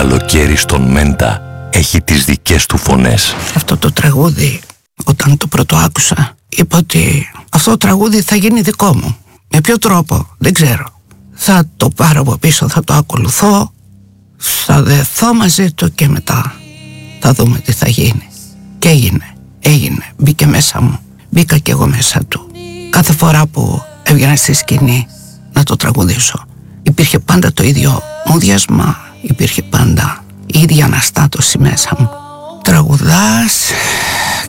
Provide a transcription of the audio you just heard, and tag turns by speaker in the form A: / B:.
A: καλοκαίρι στον Μέντα έχει τις δικές του φωνές.
B: Αυτό το τραγούδι, όταν το πρώτο άκουσα, είπα ότι αυτό το τραγούδι θα γίνει δικό μου. Με ποιο τρόπο, δεν ξέρω. Θα το πάρω από πίσω, θα το ακολουθώ, θα δεθώ μαζί του και μετά θα δούμε τι θα γίνει. Και έγινε, μπήκε μέσα μου, μπήκα κι εγώ μέσα του. Κάθε φορά που έβγαινα στη σκηνή να το τραγουδήσω, υπήρχε πάντα το ίδιο μουδιασμα, υπήρχε πάντα η ίδια αναστάτωση μέσα μου. Τραγουδάς